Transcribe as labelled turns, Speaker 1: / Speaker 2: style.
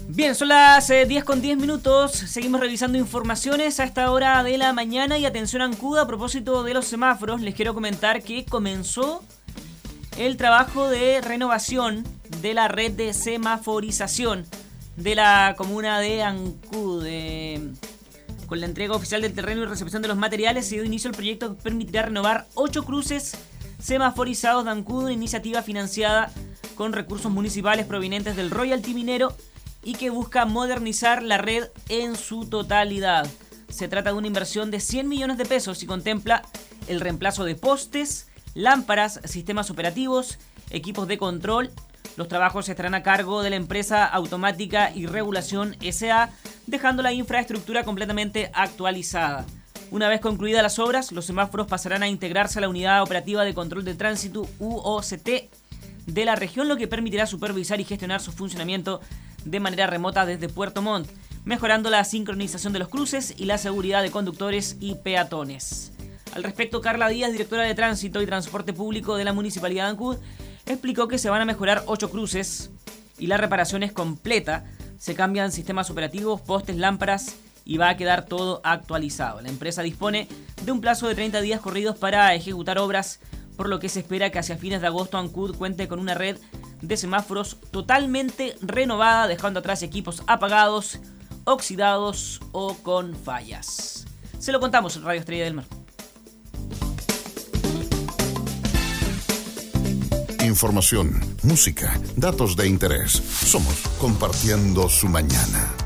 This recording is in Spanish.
Speaker 1: Bien, son las 10:10. Seguimos revisando informaciones a esta hora de la mañana. Y atención Ancud, a propósito de los semáforos, les quiero comentar que comenzó el trabajo de renovación de la red de semaforización de la comuna de Ancud. Con la entrega oficial del terreno y recepción de los materiales se dio inicio al proyecto que permitirá renovar 8 cruces semaforizados de Ancud, una iniciativa financiada con recursos municipales provenientes del royalty minero y que busca modernizar la red en su totalidad. Se trata de una inversión de 100 millones de pesos y contempla el reemplazo de postes, lámparas, sistemas operativos, equipos de control. Los trabajos estarán a cargo de la empresa Automática y Regulación S.A., dejando la infraestructura completamente actualizada. Una vez concluidas las obras, los semáforos pasarán a integrarse a la Unidad Operativa de Control de Tránsito UOCT de la región, lo que permitirá supervisar y gestionar su funcionamiento de manera remota desde Puerto Montt, mejorando la sincronización de los cruces y la seguridad de conductores y peatones. Al respecto, Carla Díaz, directora de Tránsito y Transporte Público de la Municipalidad de Ancud, explicó que se van a mejorar 8 cruces y la reparación es completa. Se cambian sistemas operativos, postes, lámparas y va a quedar todo actualizado. La empresa dispone de un plazo de 30 días corridos para ejecutar obras, por lo que se espera que hacia fines de agosto Ancud cuente con una red de semáforos totalmente renovada, dejando atrás equipos apagados, oxidados o con fallas. Se lo contamos en Radio Estrella del Mar.
Speaker 2: Información, música, datos de interés. Somos Compartiendo su Mañana.